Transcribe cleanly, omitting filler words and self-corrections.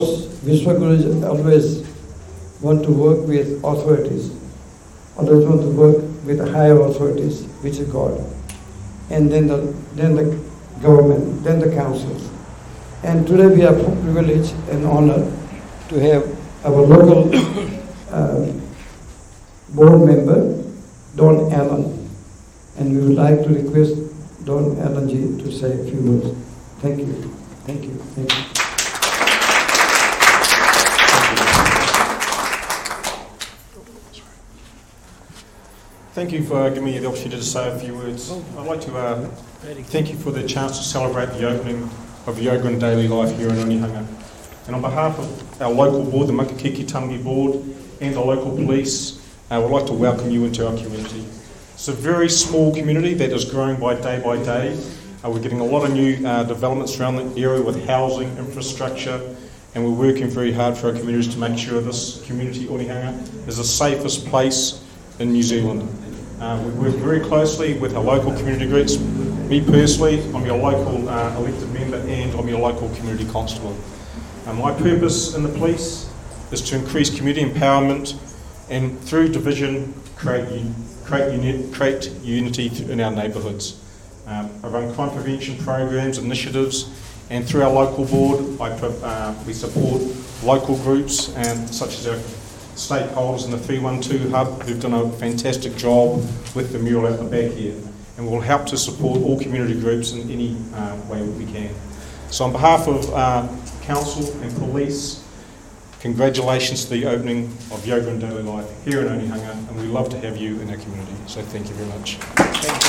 Vishwagurus always want to work with authorities, always want to work with the higher authorities, which is God, and then the government, then the councils. And today we are privileged and honored to have our local board member, Don Allen, and we would like to request Don Allen ji to say a few words. Thank you. Thank you. Thank you. Thank you for giving me the opportunity to say a few words. I'd like to thank you for the chance to celebrate the opening of the Yagara Daily Life here in Onehunga. And on behalf of our local board, the Makakiki Tamangi board, and the local police, I would like to welcome you into our community. It's a very small community that is growing by day. We're getting a lot of new developments around the area with housing, infrastructure, and we're working very hard for our communities to make sure this community, Onehunga, is the safest place in New Zealand. We work very closely with our local community groups. Me personally, I'm your local elected member and I'm your local community constable. My purpose in the police is to increase community empowerment and through division create unity in our neighbourhoods. I run crime prevention programs, initiatives, and through our local board we support local groups such as our stakeholders in the 312 Hub who've done a fantastic job with the mural at the back here, and we'll help to support all community groups in any way we can. So on behalf of Council and Police, congratulations to the opening of Yagara Daily Life here in Onehunga, and we love to have you in our community, so thank you very much.